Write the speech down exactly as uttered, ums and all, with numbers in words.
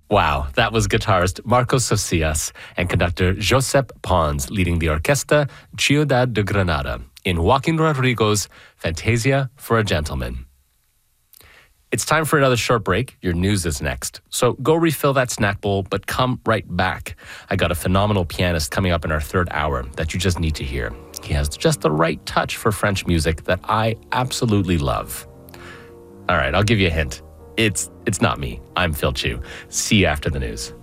Wow, that was guitarist Marcos Socias and conductor Josep Pons leading the Orquesta Ciudad de Granada in Joaquin Rodrigo's Fantasia for a Gentleman. It's time for another short break. Your news is next. So go refill that snack bowl, but come right back. I got a phenomenal pianist coming up in our third hour that you just need to hear. He has just the right touch for French music that I absolutely love. All right, I'll give you a hint. It's it's not me. I'm Phil Chu. See you after the news.